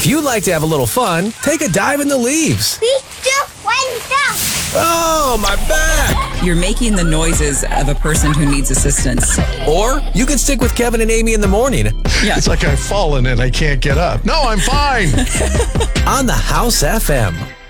If you'd like to have a little fun, take a dive in the leaves. 3, 2, 1, go! Oh, my back! You're making the noises of a person who needs assistance. Or you can stick with Kevin and Amy in the morning Yeah. It's like I've fallen and I can't get up. No, I'm fine. on the House FM.